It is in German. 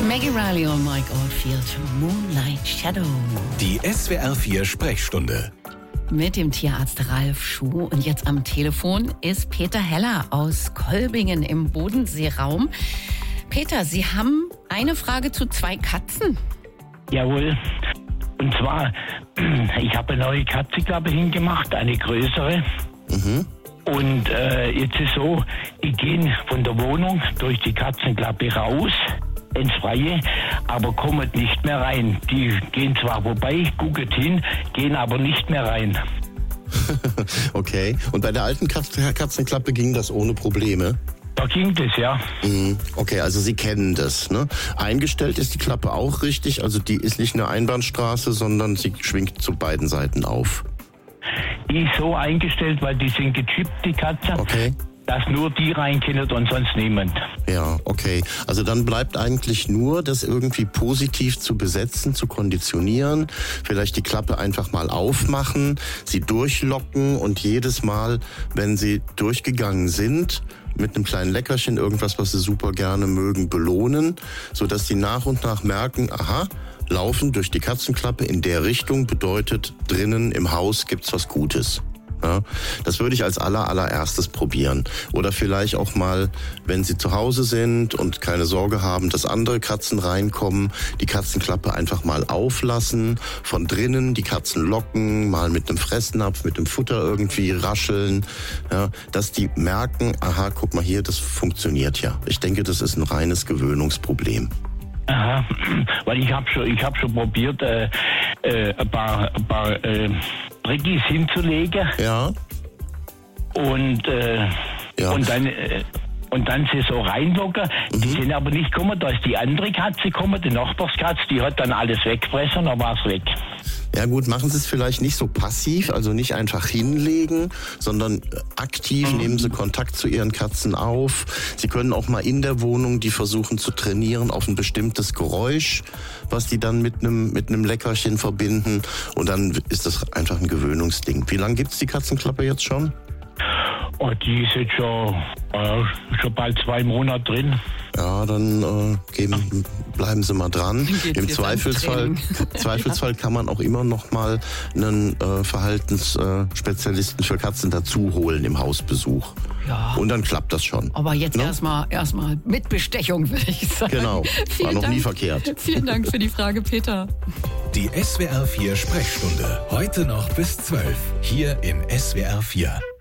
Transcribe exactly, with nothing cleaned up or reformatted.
Maggie Riley und Mike Oldfield, Moonlight Shadow. Die S W R vier Sprechstunde. Mit dem Tierarzt Ralf Schuh. Und jetzt am Telefon ist Peter Heller aus Kolbingen im Bodenseeraum. Peter, Sie haben eine Frage zu zwei Katzen. Jawohl. Und zwar, ich habe eine neue Katzenklappe hingemacht, eine größere. Mhm. Und äh, jetzt ist so, die gehen von der Wohnung durch die Katzenklappe raus ins Freie, aber kommen nicht mehr rein. Die gehen zwar vorbei, gucken hin, gehen aber nicht mehr rein. Okay. Und bei der alten Katz- Katzenklappe ging das ohne Probleme? Da ging das, ja. Mhm. Okay, also Sie kennen das, ne? Eingestellt ist die Klappe auch richtig, also die ist nicht eine Einbahnstraße, sondern sie schwingt zu beiden Seiten auf. Die ist so eingestellt, weil die sind gechippt, die Katzen, Okay. dass nur die rein können und sonst niemand. Ja, okay. Also dann bleibt eigentlich nur, das irgendwie positiv zu besetzen, zu konditionieren, vielleicht die Klappe einfach mal aufmachen, sie durchlocken und jedes Mal, wenn sie durchgegangen sind, mit einem kleinen Leckerchen, irgendwas, was sie super gerne mögen, belohnen, sodass sie nach und nach merken, aha, Laufen durch die Katzenklappe in der Richtung bedeutet, drinnen im Haus gibt's was Gutes. Ja, das würde ich als aller, allererstes probieren. Oder vielleicht auch mal, wenn Sie zu Hause sind und keine Sorge haben, dass andere Katzen reinkommen, die Katzenklappe einfach mal auflassen, von drinnen die Katzen locken, mal mit einem Fressnapf, mit dem Futter irgendwie rascheln, ja, dass die merken, aha, guck mal hier, das funktioniert ja. Ich denke, das ist ein reines Gewöhnungsproblem. Aha, weil ich habe schon, ich habe schon probiert, äh, äh, ein paar, ein paar äh, Brickis hinzulegen. Ja. Und, äh, Ja. und dann äh, und dann sie so reinlocken. Mhm. Die sind aber nicht gekommen, da ist die andere Katze gekommen, die Nachbarskatze, die hat dann alles weggefressen und dann war es weg. Ja gut, machen Sie es vielleicht nicht so passiv, also nicht einfach hinlegen, sondern aktiv Mhm. nehmen Sie Kontakt zu Ihren Katzen auf. Sie können auch mal in der Wohnung die versuchen zu trainieren auf ein bestimmtes Geräusch, was die dann mit einem mit einem Leckerchen verbinden. Und dann ist das einfach ein Gewöhnungsding. Wie lange gibt's die Katzenklappe jetzt schon? Oh, die ist jetzt schon, äh, schon bald zwei Monate drin. Ja, dann äh, geben, bleiben Sie mal dran. Dann geht's Im jetzt Zweifelsfall, ans Zweifelsfall kann man auch immer noch mal einen äh, Verhaltensspezialisten für Katzen dazu holen im Hausbesuch. Ja. Und dann klappt das schon. Aber jetzt Ne? erstmal erstmal mit Bestechung, würde ich sagen. Genau, war Vielen noch Dank. nie verkehrt. Vielen Dank für die Frage, Peter. Die S W R vier Sprechstunde. Heute noch bis zwölf. Hier in S W R vier.